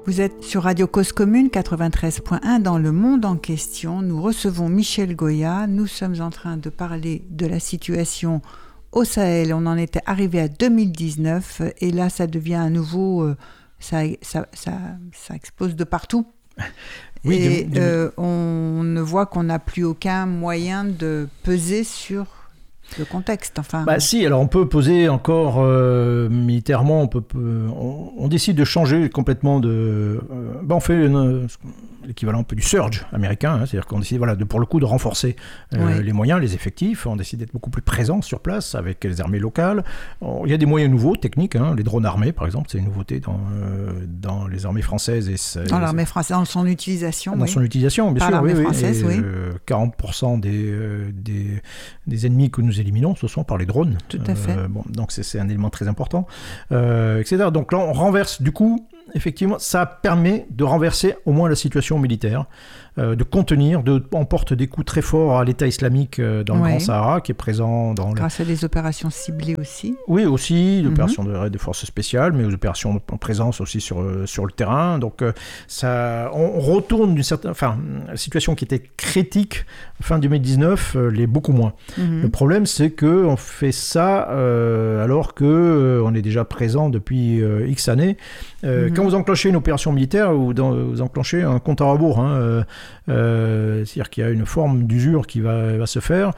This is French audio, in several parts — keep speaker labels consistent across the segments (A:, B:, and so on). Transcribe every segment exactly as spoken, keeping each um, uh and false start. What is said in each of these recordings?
A: Vous êtes sur Radio Cause Commune quatre-vingt-treize point un dans le monde en question. Nous recevons Michel Goya. Nous sommes en train de parler de la situation au Sahel. On en était arrivé à deux mille dix-neuf et là, ça devient à nouveau... Euh, ça, ça, ça, ça explose de partout. Oui, et de, de... Euh, on ne voit qu'on n'a plus aucun moyen de peser sur... le contexte, enfin.
B: Bah si, alors on peut poser encore euh, militairement, on peut, on, on décide de changer complètement de. Euh, bah on fait une, l'équivalent un peu du surge américain, hein, c'est-à-dire qu'on décide, voilà, de, pour le coup, de renforcer euh, oui. les moyens, les effectifs. On décide d'être beaucoup plus présent sur place avec les armées locales. On, il y a des moyens nouveaux, techniques, hein, les drones armés, par exemple, c'est une nouveauté dans euh, dans les armées françaises et
A: dans l'armée française, dans son utilisation.
B: Dans
A: oui.
B: son utilisation, bien
A: Par
B: sûr.
A: l'armée
B: oui,
A: française,
B: oui. Et,
A: oui.
B: Euh, quarante pour cent des euh, des des ennemis que nous éliminons, ce sont par les drones.
A: Tout à fait.
B: Euh, bon, donc c'est, c'est un élément très important, euh, et cetera. Donc là, on renverse, du coup, effectivement, ça permet de renverser au moins la situation militaire, euh, de contenir, de, on porte des coups très forts à l'État islamique euh, dans ouais. le Grand Sahara, qui est présent dans...
A: Grâce
B: le...
A: à des opérations ciblées aussi.
B: Oui, aussi, l'opération mm-hmm. de, de forces spéciales, mais aux opérations en présence aussi sur, sur le terrain. Donc, euh, ça, on retourne d'une certaine... Enfin, la situation qui était critique fin deux mille dix-neuf euh, l'est beaucoup moins. Mm-hmm. Le problème, c'est qu'on fait ça euh, alors qu'on euh, est déjà présent depuis euh, X années. Euh, mm-hmm. Quand vous enclenchez une opération militaire, vous, dans, vous enclenchez un compte à rebours. Hein, euh, euh, c'est-à-dire qu'il y a une forme d'usure qui va, va se faire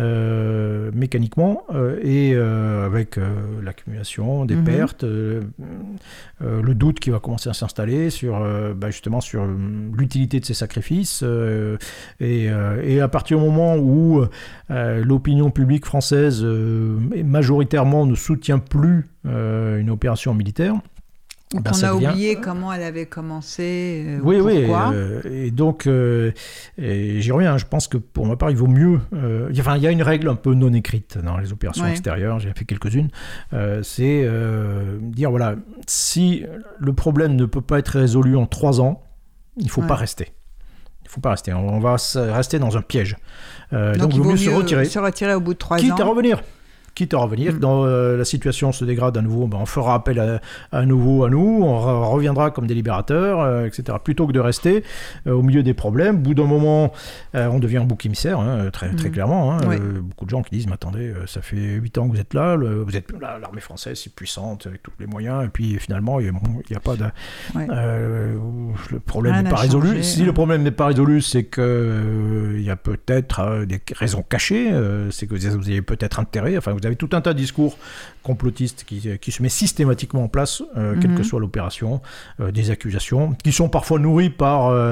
B: euh, mécaniquement euh, et euh, avec euh, l'accumulation des mm-hmm. pertes, euh, euh, le doute qui va commencer à s'installer sur, euh, bah justement sur l'utilité de ces sacrifices euh, et, euh, et à partir du moment où euh, l'opinion publique française euh, majoritairement ne soutient plus euh, une opération militaire.
A: Ben, on a devient... oublié comment elle avait commencé, euh,
B: oui,
A: pourquoi.
B: Oui, euh, et donc, euh, et j'y reviens, je pense que pour ma part, il vaut mieux... Euh, enfin, il y a une règle un peu non écrite dans les opérations ouais. extérieures, j'ai fait quelques-unes, euh, c'est euh, dire, voilà, si le problème ne peut pas être résolu en trois ans, il ne faut ouais. pas rester. Il ne faut pas rester, on va rester dans un piège.
A: Euh, donc, donc, il vaut mieux se retirer. se retirer au bout de trois ans.
B: Quitte à revenir. Quitte à revenir, mmh. dans euh, la situation se dégrade à nouveau, ben on fera appel à, à nouveau à nous, on re- reviendra comme délibérateur, euh, et cetera. Plutôt que de rester euh, au milieu des problèmes. Au bout d'un moment, euh, on devient un bouc émissaire, hein, très, très mmh. clairement. Hein, ouais. euh, beaucoup de gens qui disent, mais attendez, euh, ça fait huit ans que vous êtes là, le, vous êtes là, l'armée française, c'est puissante, avec tous les moyens, et puis finalement, il n'y a, a pas de... Ouais. Euh, le problème Rien n'est pas résolu. Changé, si hein. le problème n'est pas résolu, c'est qu'il euh, y a peut-être euh, des raisons cachées, euh, c'est que vous avez peut-être intérêt, enfin, vous avez tout un tas de discours complotistes qui, qui se met systématiquement en place, euh, mm-hmm. quelle que soit l'opération, euh, des accusations, qui sont parfois nourries par, euh,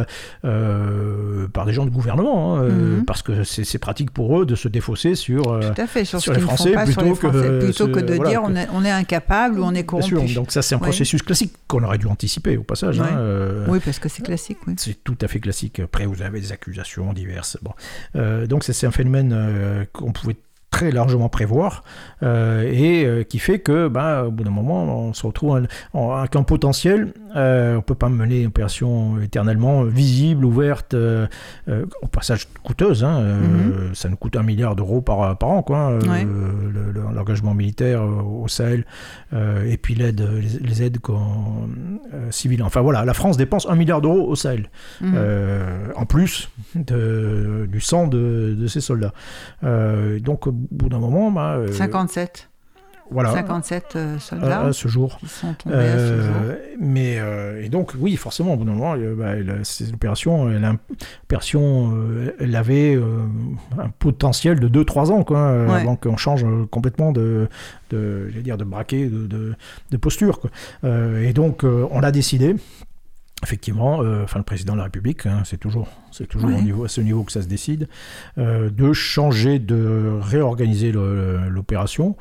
B: euh, par des gens du gouvernement, hein, mm-hmm. parce que c'est, c'est pratique pour eux de se défausser sur, euh,
A: tout à fait, sur,
B: sur les Français,
A: plutôt,
B: sur les
A: Français
B: que,
A: plutôt que de
B: voilà,
A: dire que... on, est, on est incapable ou on est corrompu.
B: Bien sûr, donc ça c'est un oui. processus classique qu'on aurait dû anticiper au passage.
A: Oui,
B: hein, euh,
A: oui parce que c'est classique. Oui.
B: C'est tout à fait classique. Après vous avez des accusations diverses. Bon. Euh, donc c'est, c'est un phénomène euh, qu'on pouvait très largement prévoir euh, et euh, qui fait que bah, au bout d'un moment on se retrouve en, en, avec un potentiel euh, on ne peut pas mener une opération éternellement visible, ouverte euh, euh, au passage coûteuse hein, euh, mm-hmm. ça nous coûte un milliard d'euros par, par an quoi, euh, ouais. le, le, l'engagement militaire au Sahel euh, et puis l'aide, les, les aides euh, civiles, enfin voilà, la France dépense un milliard d'euros au Sahel mm-hmm. euh, en plus de, du sang de, de ses soldats euh, donc au bout d'un moment... Bah, euh,
A: cinquante-sept.
B: Voilà.
A: cinquante-sept euh, soldats
B: à, à ce jour.
A: Qui sont tombés
B: euh,
A: à ce jour.
B: Mais, euh, et donc, oui, forcément, au bout d'un moment, euh, bah, elle, cette opération, elle, opération euh, elle avait euh, un potentiel de deux trois ans, quoi, euh, ouais. avant qu'on change complètement de, de, j'allais dire, de braquet, de, de, de posture. Quoi. Euh, et donc, euh, on l'a décidé. Effectivement, euh, enfin le président de la République, hein, c'est toujours, c'est toujours ouais. au niveau, à ce niveau que ça se décide, euh, de changer, de réorganiser le, le, l'opération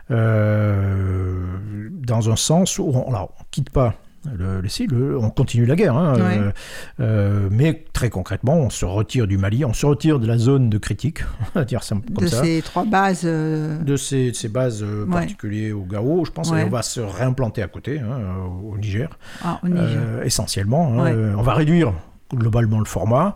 B: euh, dans un sens où on ne quitte pas le, le, le, on continue la guerre, hein, ouais. euh, euh, mais très concrètement, on se retire du Mali, on se retire de la zone de critique, on va dire ça comme
A: de
B: ça.
A: ces trois bases, euh...
B: de ces, ces bases euh, ouais. particulières au Gao, je pense, ouais. et on va se réimplanter à côté, hein, au Niger,
A: ah, au Niger.
B: Euh, essentiellement. Hein,
A: ouais.
B: euh, on va réduire globalement le format,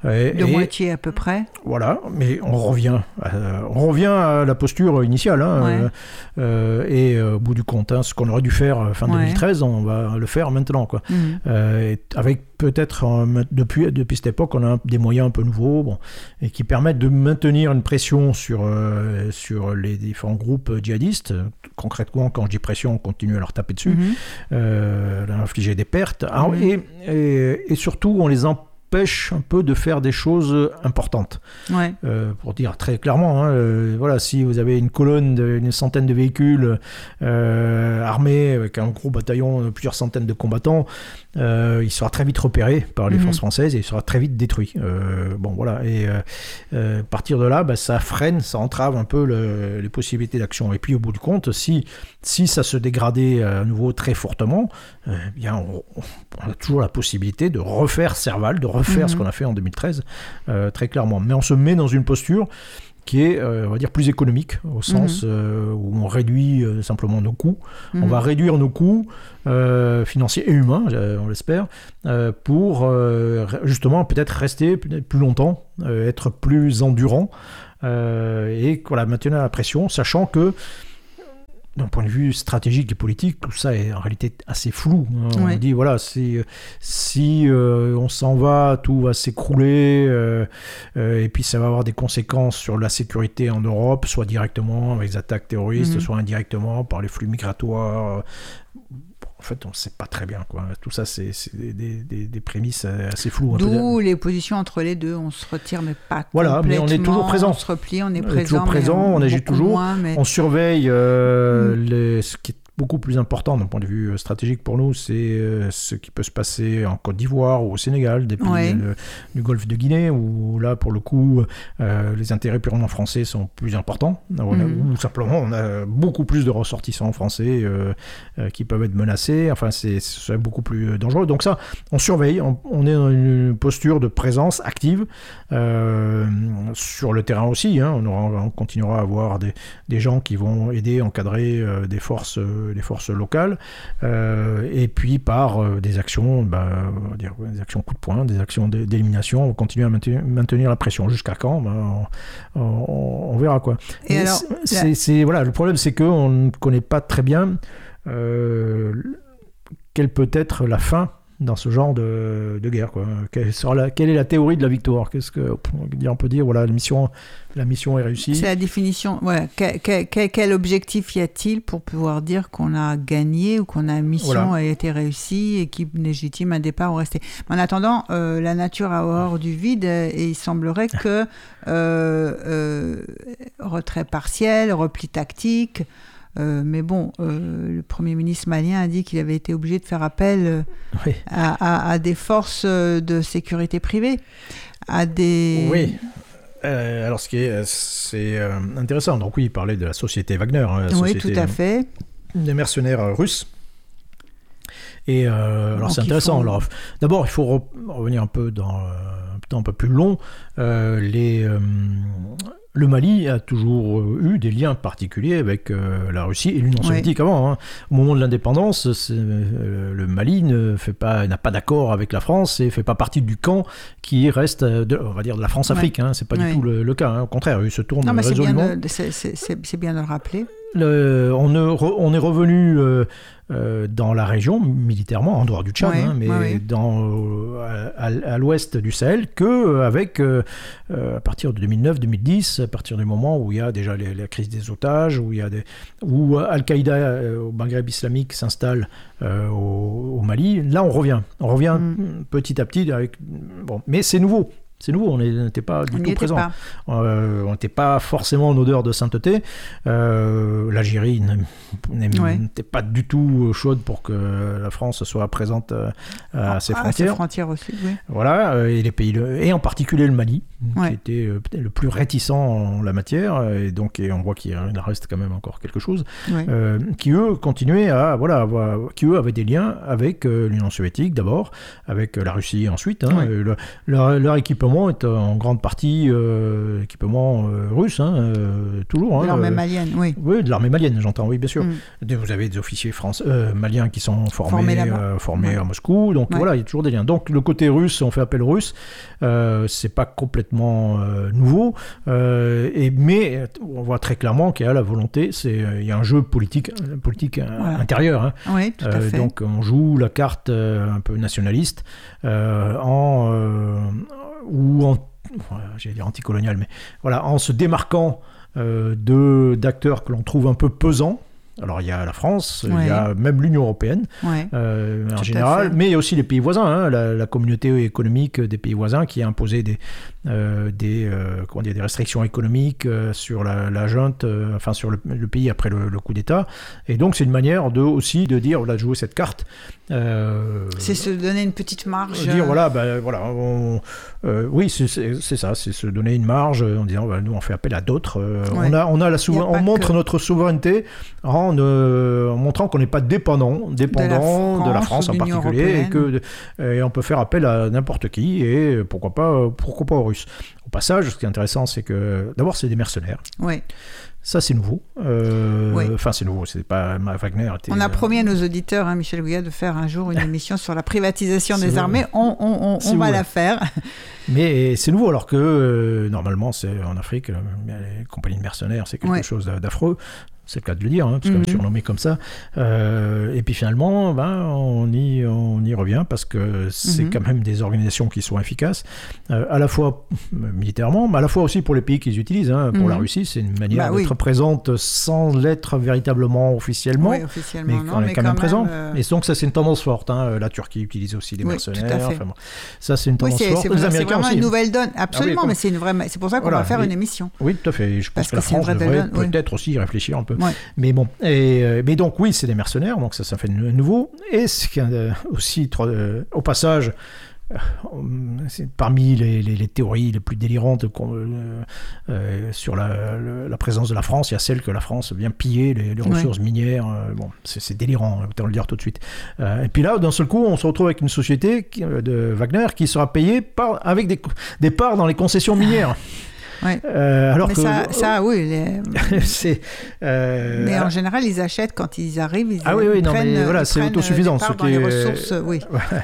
A: Et, de et, moitié à peu près.
B: Voilà, mais on revient, à, on revient à la posture initiale. Hein, ouais. euh, euh, et euh, au bout du compte, hein, ce qu'on aurait dû faire fin ouais. deux mille treize, on va le faire maintenant. Quoi. Mmh. Euh, et avec peut-être, euh, depuis, depuis cette époque, on a des moyens un peu nouveaux bon, et qui permettent de maintenir une pression sur, euh, sur les différents groupes djihadistes. Concrètement, quand je dis pression, on continue à leur taper dessus, mmh. euh, à infliger des pertes. Mmh. Alors, et, et, et surtout, on les empêche pêche un peu de faire des choses importantes.
A: Ouais.
B: Euh, pour dire très clairement, hein, euh, voilà, si vous avez une colonne d'une centaine de véhicules euh, armés avec un gros bataillon de plusieurs centaines de combattants, euh, il sera très vite repéré par les mm-hmm. forces françaises et il sera très vite détruit. Euh, bon voilà, et euh, euh, à partir de là, bah, ça freine, ça entrave un peu le, les possibilités d'action. Et puis au bout du compte, si si ça se dégradait à nouveau très fortement, euh, bien on, on a toujours la possibilité de refaire Serval, de refaire mmh. ce qu'on a fait en deux mille treize, euh, très clairement. Mais on se met dans une posture qui est, euh, on va dire, plus économique, au sens mmh. euh, où on réduit euh, simplement nos coûts. Mmh. On va réduire nos coûts euh, financiers et humains, euh, on l'espère, euh, pour euh, justement peut-être rester plus longtemps, euh, être plus endurant, euh, et voilà, maintenir la pression, sachant que d'un point de vue stratégique et politique, tout ça est en réalité assez flou. Hein. Ouais. On dit, voilà, si, si euh, on s'en va, tout va s'écrouler, euh, euh, et puis ça va avoir des conséquences sur la sécurité en Europe, soit directement avec les attaques terroristes, mmh. soit indirectement par les flux migratoires. En fait, on ne sait pas très bien, quoi. Tout ça, c'est, c'est des, des, des prémices assez floues.
A: D'où les positions entre les deux. On se retire, mais pas
B: voilà,
A: complètement.
B: Mais on est toujours présent.
A: On se replie, on est
B: on
A: présent.
B: Est toujours présent, on, on agit toujours.
A: Moins, mais...
B: On surveille euh, mmh. les, ce qui est beaucoup plus important d'un point de vue stratégique pour nous, c'est euh, ce qui peut se passer en Côte d'Ivoire ou au Sénégal, des pays ouais. euh, du golfe de Guinée, où là, pour le coup, euh, les intérêts purement français sont plus importants. Voilà, mmh. Ou simplement, on a beaucoup plus de ressortissants français euh, euh, qui peuvent être menacés. Enfin, c'est, c'est beaucoup plus dangereux. Donc ça, on surveille. On, on est dans une posture de présence active euh, sur le terrain aussi. Hein. On, aura, on continuera à avoir des, des gens qui vont aider, encadrer euh, des forces euh, les forces locales, euh, et puis par euh, des actions, bah, on va dire, des actions coup de poing, des actions d'élimination, on continue à maintenir, maintenir la pression. Jusqu'à quand bah, on, on, on verra quoi.
A: Et alors,
B: c'est, c'est, voilà, le problème, c'est qu'on ne connaît pas très bien euh, quelle peut être la fin dans ce genre de, de guerre, quoi. Quelle, sera la, quelle est la théorie de la victoire? Qu'est-ce que on peut dire? Voilà, la mission, la mission est réussie.
A: C'est la définition. Ouais. Quel, quel, quel objectif y a-t-il pour pouvoir dire qu'on a gagné ou qu'on a mission voilà. a été réussie, équipe légitime, un départ ou rester. En attendant, euh, la nature a horreur du vide et il semblerait que euh, euh, retrait partiel, repli tactique. Euh, mais bon, euh, le Premier ministre malien a dit qu'il avait été obligé de faire appel euh, oui. à, à, à des forces de sécurité privée, à des...
B: Oui. Euh, alors, ce qui est, c'est euh, intéressant. Donc oui, il parlait de la société Wagner. Hein, la
A: oui,
B: société,
A: tout à fait.
B: Des mercenaires russes. Et euh, alors, donc c'est intéressant. Faut... Alors, d'abord, il faut re- revenir un peu dans euh, un temps un peu plus long. Euh, les... Euh, Le Mali a toujours eu des liens particuliers avec euh, la Russie et l'Union soviétique ouais. avant. Hein. Au moment de l'indépendance, c'est, euh, le Mali ne fait pas, n'a pas d'accord avec la France et ne fait pas partie du camp qui reste, de, on va dire, de la France-Afrique. Ouais. Hein. Ce n'est pas ouais. du tout le, le cas. Hein. Au contraire, il se tourne non, mais résolument.
A: C'est bien de, c'est, c'est, c'est, c'est bien de le rappeler.
B: Le, on, est, on est revenu euh, euh, dans la région, militairement, en dehors du Tchad, ouais, hein, mais ouais, dans, euh, à, à l'ouest du Sahel, qu'avec, euh, euh, à partir de deux mille neuf deux mille dix, à partir du moment où il y a déjà les, la crise des otages, où, il y a des, où Al-Qaïda euh, au Maghreb islamique s'installe euh, au, au Mali, là on revient. On revient mm. petit à petit. Avec, bon, mais c'est nouveau. C'est nouveau, on n'était pas du on tout présent. Pas. Euh, on n'était pas forcément en odeur de sainteté. Euh, L'Algérie n'était ouais. pas du tout chaude pour que la France soit présente à, à ah, ses frontières. À ses
A: frontières aussi, oui.
B: Voilà, et les pays, et en particulier le Mali, ouais. qui était peut-être le plus réticent en la matière, et donc et on voit qu'il reste quand même encore quelque chose, ouais. euh, qui eux continuaient à, voilà, avoir, qui eux avaient des liens avec euh, l'Union soviétique d'abord, avec la Russie ensuite. Hein, ouais. le, leur, leur équipement équipement est en grande partie euh, équipement euh, russe, hein, euh, toujours.
A: De
B: hein,
A: l'armée
B: euh,
A: malienne, oui.
B: Oui, de l'armée malienne, j'entends, oui, bien sûr.
A: Mm.
B: Vous avez des officiers français, euh, maliens qui sont formés,
A: Formés
B: euh, formés
A: ouais.
B: à Moscou, donc
A: ouais.
B: voilà, il y a toujours des liens. Donc le côté russe, on fait appel aux Russes, euh, c'est pas complètement euh, nouveau, euh, et, mais on voit très clairement qu'il y a la volonté, c'est, il y a un jeu politique, politique voilà. intérieur. Hein.
A: Oui, tout à
B: euh,
A: fait.
B: Donc on joue la carte euh, un peu nationaliste, euh, en, euh, ou en, j'allais dire anticolonial, mais voilà, en se démarquant euh, de, d'acteurs que l'on trouve un peu pesants. Alors il y a la France, ouais. il y a même l'Union européenne
A: ouais.
B: euh, en général, mais il y a aussi les pays voisins, hein, la, la communauté économique des pays voisins qui a imposé des, euh, des, euh, comment dire, des restrictions économiques euh, sur la, la junte, euh, enfin sur le, le pays après le, le coup d'État. Et donc c'est une manière de, aussi de dire, voilà, de jouer cette carte.
A: Euh, c'est se donner une petite marge.
B: Dire voilà, ben, voilà on, euh, oui c'est, c'est, c'est ça, c'est se donner une marge en disant ben, nous on fait appel à d'autres. Euh, ouais. On a, on a la souver- on montre que... notre souveraineté en, euh, en montrant qu'on n'est pas dépendant, dépendant de la France, de la France en particulier, et que et on peut faire appel à n'importe qui et pourquoi pas, pourquoi pas aux Russes. Au passage, ce qui est intéressant, c'est que d'abord c'est des mercenaires.
A: Oui.
B: Ça, c'est nouveau. Euh,
A: oui.
B: Enfin, c'est nouveau. C'est pas Wagner. Était,
A: on a promis à nos auditeurs, hein, Michel Goya, de faire un jour une émission sur la privatisation des armées. On, on, on, on va la faire.
B: Mais c'est nouveau, alors que euh, normalement, c'est en Afrique, les compagnies de mercenaires, c'est quelque ouais. chose d'affreux. C'est le cas de le dire, hein, parce qu'on mm-hmm. est surnommé comme ça. Euh, et puis finalement, ben, on, y, on y revient parce que c'est mm-hmm. quand même des organisations qui sont efficaces, euh, à la fois militairement, mais à la fois aussi pour les pays qu'ils utilisent. Hein. Pour mm-hmm. la Russie, c'est une manière bah, d'être oui. présente sans l'être véritablement officiellement,
A: oui, officiellement
B: mais
A: non,
B: on est
A: mais
B: quand,
A: quand
B: même présent.
A: Même, euh...
B: Et donc ça, c'est une tendance forte. Hein. La Turquie utilise aussi des
A: oui,
B: mercenaires. Enfin, bon. Ça, c'est une tendance
A: oui, c'est,
B: forte.
A: c'est,
B: Les
A: vrai,
B: Américains
A: c'est vraiment
B: aussi.
A: une nouvelle donne. Absolument,
B: ah, oui,
A: mais c'est, une vraie... c'est pour ça qu'on
B: voilà,
A: va faire
B: oui.
A: une émission.
B: Oui, tout à fait. Je pense
A: Parce
B: que la France devrait
A: donne,
B: peut-être aussi y réfléchir un peu.
A: Ouais.
B: Mais bon. Et, euh, mais donc oui, c'est des mercenaires, donc ça, ça fait nouveau. Et ce qui est euh, aussi, euh, au passage, euh, c'est parmi les, les, les théories les plus délirantes euh, euh, sur la, le, la présence de la France, il y a celle que la France vient piller les, les ressources ouais. minières. Euh, bon, c'est, c'est délirant, autant le dire tout de suite. Euh, et puis là, d'un seul coup, on se retrouve avec une société qui, de Wagner qui sera payée par, avec des, des parts dans les concessions minières.
A: Ouais.
B: Euh, alors
A: mais
B: que,
A: ça, ça oui. Les...
B: c'est, euh...
A: Mais en général, ils achètent quand ils arrivent. Ils
B: ah oui, oui, non,
A: prennent,
B: mais voilà, c'est autosuffisant.
A: Ce
B: qui
A: dans est... les ressources, oui.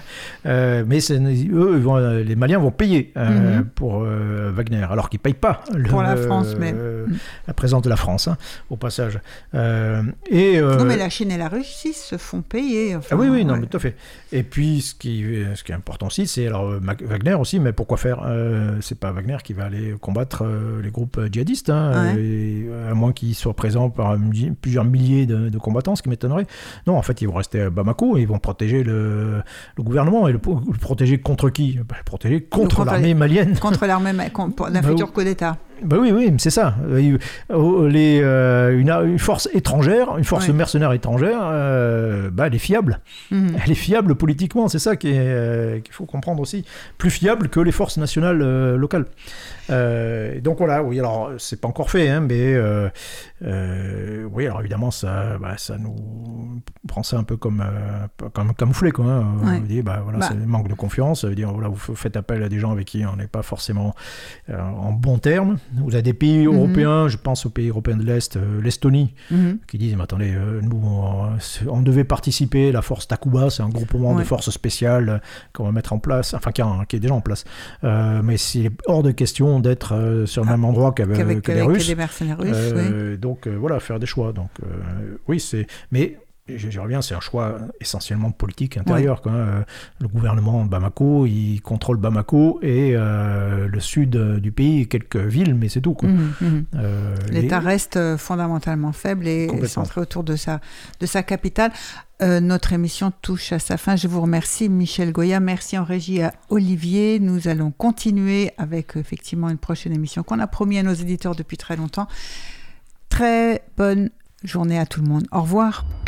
B: euh, mais c'est, eux, vont, les Maliens vont payer euh, mm-hmm. pour euh, Wagner, alors qu'ils ne payent pas le,
A: pour la France, mais
B: euh, la présence de la France, hein, au passage. Euh, et, euh...
A: Non, mais la Chine et la Russie se font payer. Enfin,
B: ah oui, oui,
A: ouais.
B: non, mais tout à fait. Et puis, ce qui, ce qui est important aussi, c'est alors Wagner aussi, mais pourquoi faire euh, c'est pas Wagner qui va aller combattre euh, les groupes djihadistes, hein,
A: ouais.
B: et, à moins qu'ils soient présents par plusieurs milliers de, de combattants, ce qui m'étonnerait. Non, en fait, ils vont rester à Bamako et ils vont protéger le, le gouvernement. Et le, le protéger contre qui ? Le protéger contre, contre l'armée malienne.
A: Contre l'armée, contre la future bah, coup d'État.
B: Ben oui, oui, c'est ça. Les, euh, une, une force étrangère, une force ouais. mercenaire étrangère, euh, bah, elle est fiable. Mmh. Elle est fiable politiquement, c'est ça qui est, euh, qu'il faut comprendre aussi. Plus fiable que les forces nationales euh, locales. Euh, donc voilà, oui, alors c'est pas encore fait, hein, mais euh, euh, oui, alors évidemment, ça, bah, ça nous prend ça un peu comme, euh, comme camouflé, quoi. Hein. Ouais. On dit, bah, voilà, bah. c'est un manque de confiance. Ça veut dire, voilà, vous faites appel à des gens avec qui on n'est pas forcément euh, en bons termes. Vous avez des pays mm-hmm. européens, je pense aux pays européens de l'Est, euh, l'Estonie, mm-hmm. qui disent, mais attendez, euh, nous, on, on devait participer, la force Takuba, c'est un groupement ouais. de forces spéciales euh, qu'on va mettre en place, enfin, qui, a, qui est déjà en place. Euh, mais c'est hors de question d'être euh, sur le ah, même endroit qu'avec, qu'avec, que les
A: avec
B: Russes.
A: les mercenaires russes,
B: euh,
A: oui.
B: Donc, euh, voilà, faire des choix. Donc, euh, oui, c'est... Mais... J'y reviens, c'est un choix essentiellement politique intérieur. Ouais. Quoi. Euh, le gouvernement de Bamako, il contrôle Bamako et euh, le sud du pays et quelques villes, mais c'est tout. Quoi.
A: Mmh, mmh.
B: Euh,
A: L'État
B: et...
A: reste fondamentalement faible et centré autour de sa, de sa capitale. Euh, notre émission touche à sa fin. Je vous remercie, Michel Goya. Merci en régie à Olivier. Nous allons continuer avec effectivement une prochaine émission qu'on a promis à nos éditeurs depuis très longtemps. Très bonne journée à tout le monde. Au revoir.